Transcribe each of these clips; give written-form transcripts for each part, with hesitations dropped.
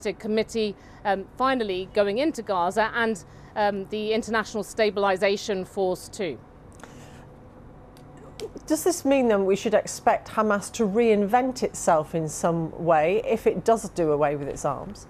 committee finally going into Gaza, and the International Stabilization Force too. Does this mean then we should expect Hamas to reinvent itself in some way if it does do away with its arms?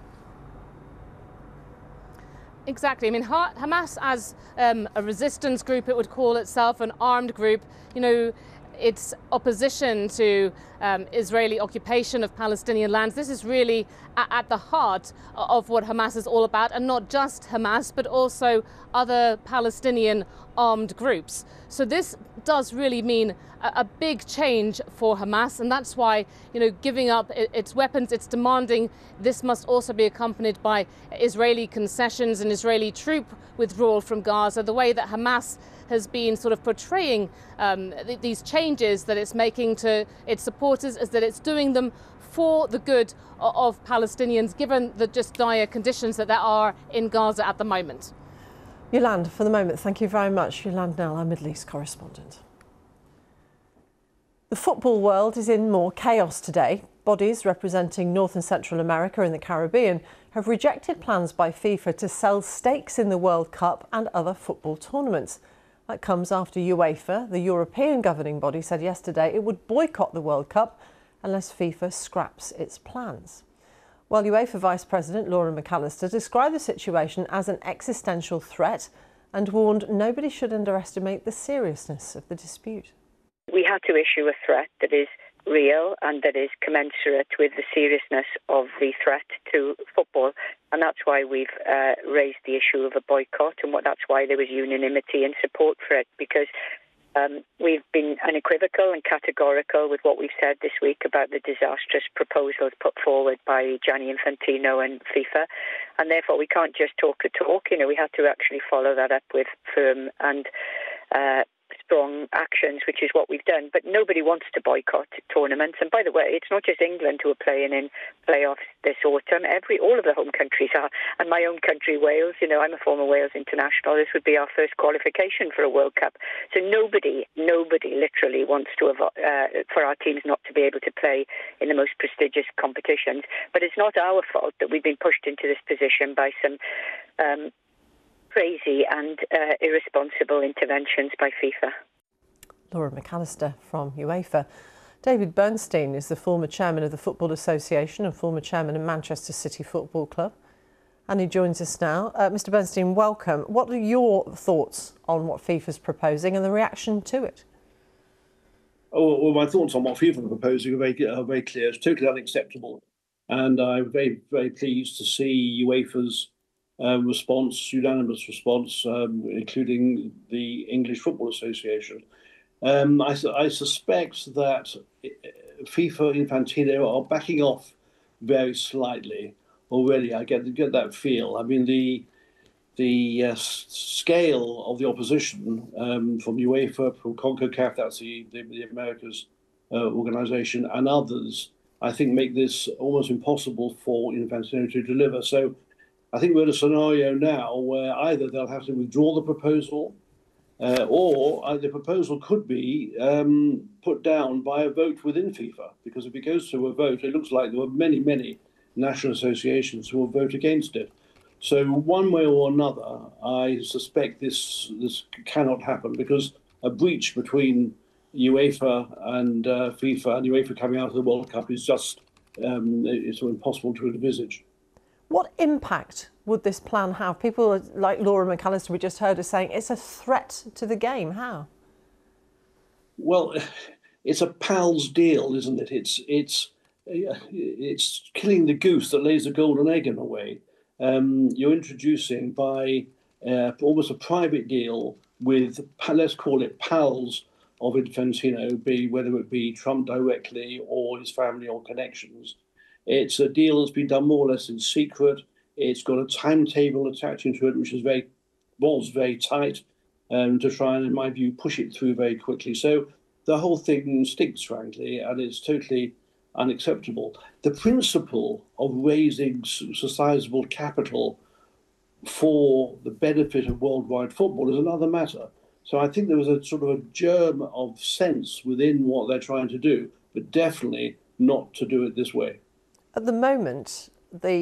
Exactly. I mean, Hamas as a resistance group, it would call itself, an armed group, you know, its opposition to Israeli occupation of Palestinian lands. This is really at the heart of what Hamas is all about, and not just Hamas, but also other Palestinian armed groups. So this does really mean a big change for Hamas, and that's why, you know, giving up its weapons, it's demanding this must also be accompanied by Israeli concessions and Israeli troop withdrawal from Gaza. The way that Hamas has been sort of portraying these changes that it's making to its supporters is that it's doing them for the good of Palestinians, given the just dire conditions that there are in Gaza at the moment. Yolande, for the moment, thank you very much. Yolande Knell, our Middle East correspondent. The football world is in more chaos today. Bodies representing North and Central America and the Caribbean have rejected plans by FIFA to sell stakes in the World Cup and other football tournaments. That comes after UEFA, the European governing body, said yesterday it would boycott the World Cup unless FIFA scraps its plans. Well, UEFA Vice President Laura McAllister described the situation as an existential threat and warned nobody should underestimate the seriousness of the dispute. We had to issue a threat that is real and that is commensurate with the seriousness of the threat to football, and that's why we've raised the issue of a boycott, and that's why there was unanimity and support for it, because we've been unequivocal and categorical with what we've said this week about the disastrous proposals put forward by Gianni Infantino and FIFA, and therefore we can't just talk the talk. You know, we have to actually follow that up with firm and strong actions, which is what we've done. But nobody wants to boycott tournaments. And by the way, it's not just England who are playing in playoffs this autumn. All of the home countries are. And my own country, Wales, you know, I'm a former Wales international. This would be our first qualification for a World Cup. So nobody literally wants to for our teams not to be able to play in the most prestigious competitions. But it's not our fault that we've been pushed into this position by some crazy and irresponsible interventions by FIFA. Laura McAllister from UEFA. David Bernstein is the former chairman of the Football Association and former chairman of Manchester City Football Club. And he joins us now. Mr. Bernstein, welcome. What are your thoughts on what FIFA's proposing and the reaction to it? Oh, well, my thoughts on what FIFA are proposing are very clear. It's totally unacceptable. And I'm very, very pleased to see UEFA's unanimous response, including the English Football Association. I suspect that FIFA Infantino are backing off very slightly already. I get that feel. I mean, the scale of the opposition from UEFA, from CONCACAF, that's the Americas organisation, and others, I think make this almost impossible for Infantino to deliver. So I think we're in a scenario now where either they'll have to withdraw the proposal or the proposal could be put down by a vote within FIFA, because if it goes to a vote, it looks like there are many, many national associations who will vote against it. So one way or another, I suspect this cannot happen, because a breach between UEFA and FIFA, and UEFA coming out of the World Cup, is just it's impossible to envisage. What impact would this plan have? People like Laura McAllister, we just heard, are saying it's a threat to the game. How? Well, it's a pal's deal, isn't it? It's killing the goose that lays the golden egg in a way. You're introducing by almost a private deal with, let's call it, pals of Infantino, whether it be Trump directly or his family or connections. It's a deal that's been done more or less in secret. It's got a timetable attached into it, which was very tight, to try and, in my view, push it through very quickly. So the whole thing stinks, frankly, and it's totally unacceptable. The principle of raising sizable capital for the benefit of worldwide football is another matter. So I think there was a sort of a germ of sense within what they're trying to do, but definitely not to do it this way. At the moment, the